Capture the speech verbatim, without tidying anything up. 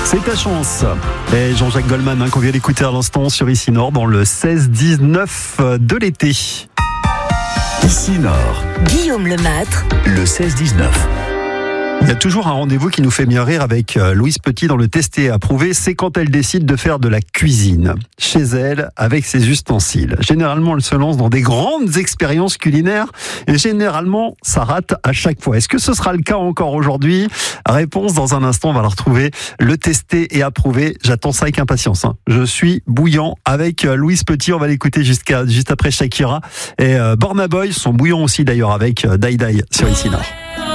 C'est ta chance. Et Jean-Jacques Goldman, hein, qu'on vient d'écouter à l'instant sur Ici Nord dans le seize dix-neuf de l'été. Ici Nord, Guillaume Lemâtre, le seize dix-neuf. Il y a toujours un rendez-vous qui nous fait bien rire avec Louise Petit dans le Tester et Approuver. C'est quand elle décide de faire de la cuisine chez elle avec ses ustensiles. Généralement, elle se lance dans des grandes expériences culinaires et généralement, ça rate à chaque fois. Est-ce que ce sera le cas encore aujourd'hui ? Réponse dans un instant. On va la retrouver. Le Tester et Approuver. J'attends ça avec impatience. Hein. Je suis bouillant avec Louise Petit. On va l'écouter jusqu'à juste après Shakira et Burna Boy sont bouillants aussi d'ailleurs avec Dai Dai sur Ici Nord.